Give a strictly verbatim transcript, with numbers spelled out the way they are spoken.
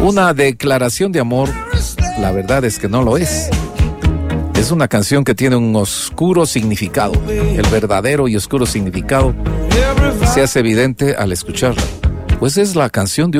una declaración de amor, la verdad es que no lo es. Es una canción que tiene un oscuro significado. El verdadero y oscuro significado se hace evidente al escucharla, pues es la canción de